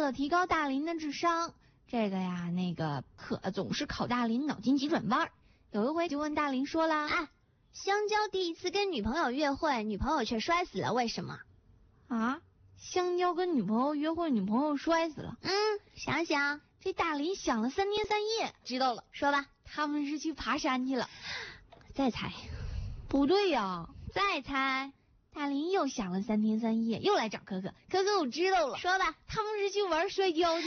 了提高大林的智商，这个呀那个可总是考大林脑筋急转弯。有一回就问大林说啦， 啊，香蕉第一次跟女朋友约会，女朋友却摔死了，为什么？ 啊，香蕉跟女朋友约会，女朋友摔死了。 想想。 这大林想了3天3夜，知道了， 说吧。 他们是去爬山去了。 再猜。 不对呀， 再猜。 大林又想了3天3夜，又来找可可。可可，我知道了， 说吧。 他们是去玩摔跤去。